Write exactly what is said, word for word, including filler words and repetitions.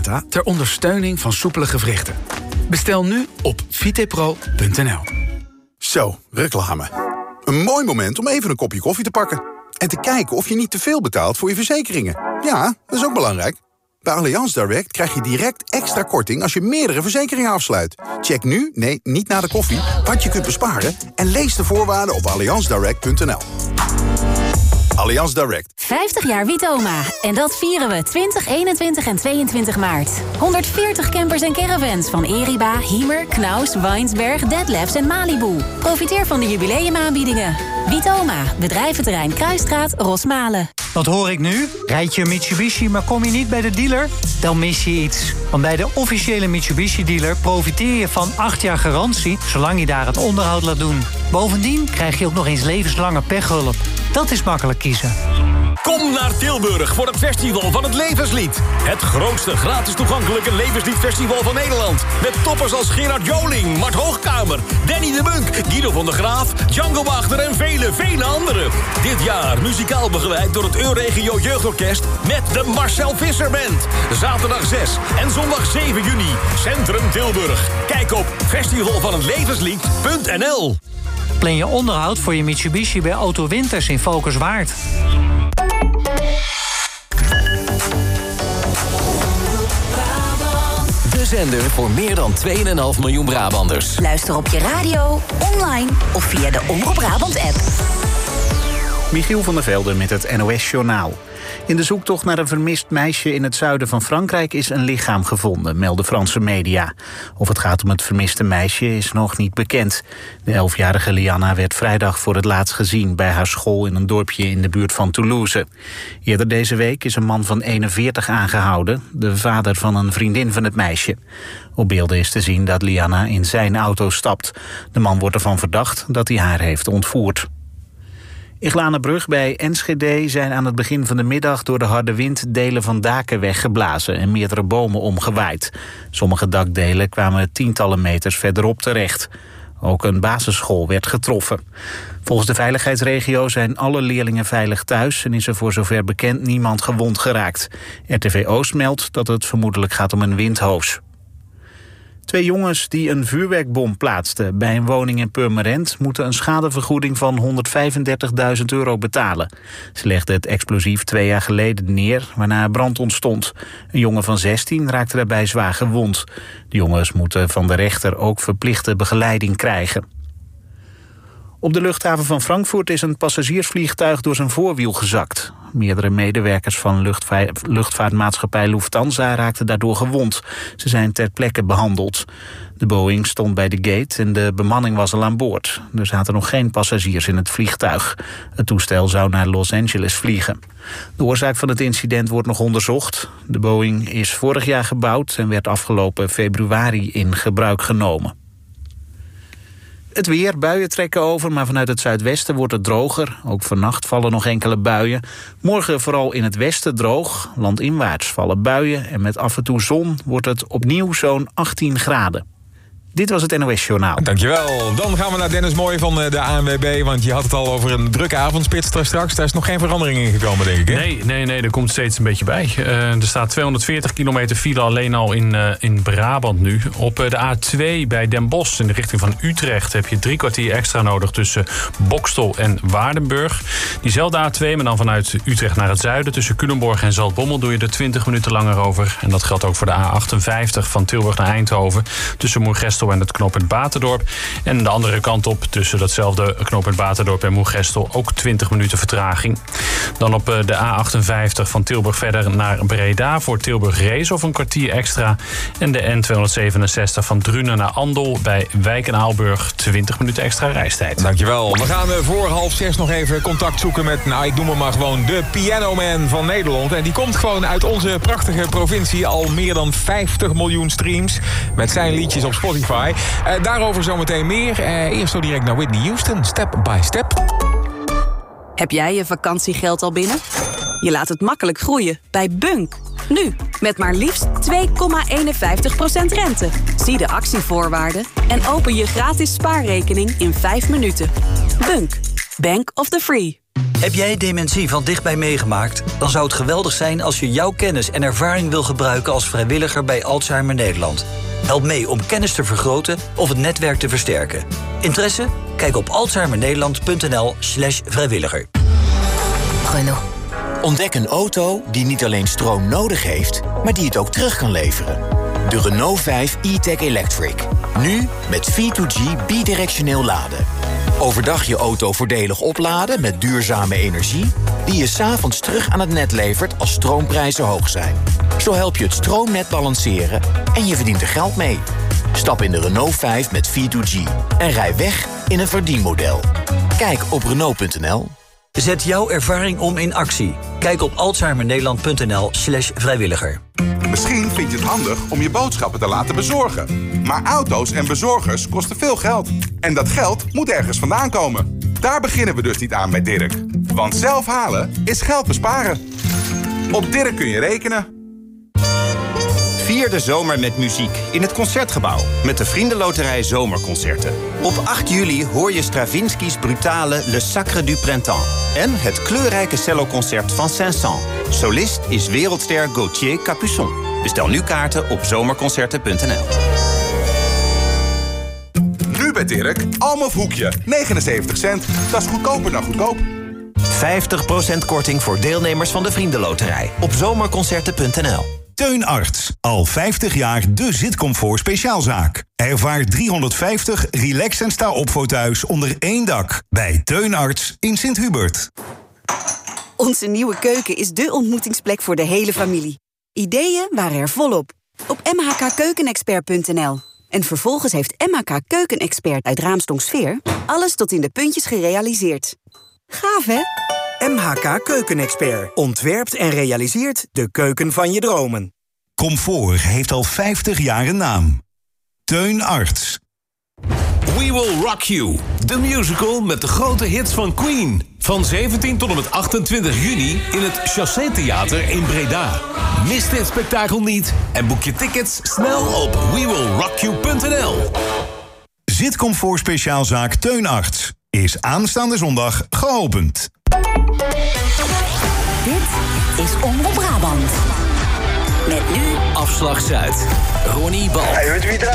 data ter ondersteuning van soepele gewrichten. Bestel nu op vitepro punt n l. Zo, reclame. Een mooi moment om even een kopje koffie te pakken. En te kijken of je niet te veel betaalt voor je verzekeringen. Ja, dat is ook belangrijk. Bij Allianz Direct krijg je direct extra korting als je meerdere verzekeringen afsluit. Check nu, nee, niet na de koffie, wat je kunt besparen en lees de voorwaarden op allianz direct punt n l. Allianz Direct. vijftig jaar Witoma. En dat vieren we twintig, eenentwintig en tweeëntwintig maart. honderdveertig campers en caravans van Eriba, Hiemer, Knaus, Weinsberg, Detlefs en Malibu. Profiteer van de jubileumaanbiedingen. Witoma. Bedrijventerrein Kruisstraat, Rosmalen. Wat hoor ik nu? Rijd je een Mitsubishi, maar kom je niet bij de dealer? Dan mis je iets. Want bij de officiële Mitsubishi-dealer profiteer je van acht jaar garantie, zolang je daar het onderhoud laat doen. Bovendien krijg je ook nog eens levenslange pechhulp. Dat is makkelijk kiezen. Kom naar Tilburg voor het Festival van het Levenslied. Het grootste gratis toegankelijke levensliedfestival van Nederland. Met toppers als Gerard Joling, Mart Hoogkamer, Danny de Munk, Guido van der Graaf, Django Wagner en vele, vele anderen. Dit jaar muzikaal begeleid door het Euregio Jeugdorkest met de Marcel Visser Band. Zaterdag zes en zondag zeven juni. Centrum Tilburg. Kijk op festival van het levenslied punt n l. Plan je onderhoud voor je Mitsubishi bij Auto Winters in Valkenswaard. De zender voor meer dan twee komma vijf miljoen Brabanders. Luister op je radio, online of via de Omroep Brabant-app. Michiel van der Velde met het N O S-journaal. In de zoektocht naar een vermist meisje in het zuiden van Frankrijk is een lichaam gevonden, melden Franse media. Of het gaat om het vermiste meisje is nog niet bekend. De elfjarige Lianna werd vrijdag voor het laatst gezien bij haar school in een dorpje in de buurt van Toulouse. Eerder deze week is een man van eenenveertig aangehouden, de vader van een vriendin van het meisje. Op beelden is te zien dat Lianna in zijn auto stapt. De man wordt ervan verdacht dat hij haar heeft ontvoerd. In Glanenbrug bij Enschede zijn aan het begin van de middag door de harde wind delen van daken weggeblazen en meerdere bomen omgewaaid. Sommige dakdelen kwamen tientallen meters verderop terecht. Ook een basisschool werd getroffen. Volgens de veiligheidsregio zijn alle leerlingen veilig thuis en is er voor zover bekend niemand gewond geraakt. R T V Oost meldt dat het vermoedelijk gaat om een windhoos. Twee jongens die een vuurwerkbom plaatsten bij een woning in Purmerend moeten een schadevergoeding van honderdvijfendertigduizend euro betalen. Ze legden het explosief twee jaar geleden neer, waarna er brand ontstond. Een jongen van zestien raakte daarbij zwaar gewond. De jongens moeten van de rechter ook verplichte begeleiding krijgen. Op de luchthaven van Frankfurt is een passagiersvliegtuig door zijn voorwiel gezakt. Meerdere medewerkers van luchtva- luchtvaartmaatschappij Lufthansa raakten daardoor gewond. Ze zijn ter plekke behandeld. De Boeing stond bij de gate en de bemanning was al aan boord. Er zaten nog geen passagiers in het vliegtuig. Het toestel zou naar Los Angeles vliegen. De oorzaak van het incident wordt nog onderzocht. De Boeing is vorig jaar gebouwd en werd afgelopen februari in gebruik genomen. Het weer, buien trekken over, maar vanuit het zuidwesten wordt het droger. Ook vannacht vallen nog enkele buien. Morgen vooral in het westen droog. Landinwaarts vallen buien en met af en toe zon wordt het opnieuw zo'n achttien graden. Dit was het N O S-journaal. Dankjewel. Dan gaan we naar Dennis Mooij van de A N W B. Want je had het al over een drukke avondspits straks. Daar is nog geen verandering in gekomen, denk ik, hè? Nee, nee, nee, er komt steeds een beetje bij. Uh, er staat tweehonderdveertig kilometer file alleen al in, uh, in Brabant nu. Op uh, de A twee bij Den Bosch in de richting van Utrecht heb je drie kwartier extra nodig tussen Bokstel en Waardenburg. Diezelfde A twee, maar dan vanuit Utrecht naar het zuiden. Tussen Culemborg en Zaltbommel doe je er twintig minuten langer over. En dat geldt ook voor de A achtenvijftig van Tilburg naar Eindhoven. Tussen Moergestel en het knooppunt Baterdorp. En de andere kant op, tussen datzelfde knooppunt Baterdorp en Moergestel, ook twintig minuten vertraging. Dan op de A achtenvijftig van Tilburg verder naar Breda voor Tilburg-Rees een kwartier extra. En de N tweehonderdzevenenzestig van Drunen naar Andel bij Wijk en Aalburg, twintig minuten extra reistijd. Dankjewel. We gaan voor half zes nog even contact zoeken met, nou ik noem hem maar gewoon, de Piano Man van Nederland. En die komt gewoon uit onze prachtige provincie. Al meer dan vijftig miljoen streams met zijn liedjes op Spotify. Uh, daarover zometeen meer. Uh, eerst zo direct naar Whitney Houston, Step by Step. Heb jij je vakantiegeld al binnen? Je laat het makkelijk groeien bij Bunk. Nu, met maar liefst twee komma eenenvijftig procent rente. Zie de actievoorwaarden en open je gratis spaarrekening in vijf minuten. Bunk, Bank of the Free. Heb jij dementie van dichtbij meegemaakt? Dan zou het geweldig zijn als je jouw kennis en ervaring wil gebruiken als vrijwilliger bij Alzheimer Nederland. Help mee om kennis te vergroten of het netwerk te versterken. Interesse? Kijk op alzheimernederland.nl slash vrijwilliger. Renault. Ontdek een auto die niet alleen stroom nodig heeft, maar die het ook terug kan leveren. De Renault vijf e-tech Electric. Nu met V twee G bidirectioneel laden. Overdag je auto voordelig opladen met duurzame energie, die je 's avonds terug aan het net levert als stroomprijzen hoog zijn. Zo help je het stroomnet balanceren en je verdient er geld mee. Stap in de Renault vijf met V twee G en rij weg in een verdienmodel. Kijk op Renault punt n l. Zet jouw ervaring om in actie. Kijk op alzheimernederland.nl slash vrijwilliger. Misschien vind je het handig om je boodschappen te laten bezorgen. Maar auto's en bezorgers kosten veel geld. En dat geld moet ergens vandaan komen. Daar beginnen we dus niet aan bij Dirk. Want zelf halen is geld besparen. Op Dirk kun je rekenen. Vier de zomer met muziek in het Concertgebouw met de Vriendenloterij Zomerconcerten. Op acht juli hoor je Stravinsky's brutale Le Sacre du Printemps en het kleurrijke celloconcert van Saint-Saëns. Solist is wereldster Gauthier Capuçon. Bestel nu kaarten op zomerconcerten punt n l. Nu bij Dirk, Almof hoekje, negenenzeventig cent. Dat is goedkoper dan goedkoop. vijftig procent korting voor deelnemers van de Vriendenloterij op zomerconcerten punt n l. Teun Arts. Al vijftig jaar de zitcomfort speciaalzaak. Ervaar driehonderdvijftig relax en sta op fauteuils onder één dak. Bij Teun Arts in Sint-Hubert. Onze nieuwe keuken is dé ontmoetingsplek voor de hele familie. Ideeën waren er volop. Op m h k keukenexpert punt n l. En vervolgens heeft M H K Keukenexpert uit Raamsdonksveer alles tot in de puntjes gerealiseerd. Gaaf, hè? M H K Keukenexpert ontwerpt en realiseert de keuken van je dromen. Comfort heeft al vijftig jaar een naam. Teun Arts. We Will Rock You, de musical met de grote hits van Queen. Van zeventien tot en met achtentwintig juni in het Chassé Theater in Breda. Mis dit spektakel niet en boek je tickets snel op we will rock you punt n l. Zitcomfort speciaalzaak Teun Arts is aanstaande zondag geopend. Dit is Omroep Brabant. Met nu Afslag Zuid. Ronnie Bal. Hij weet wie het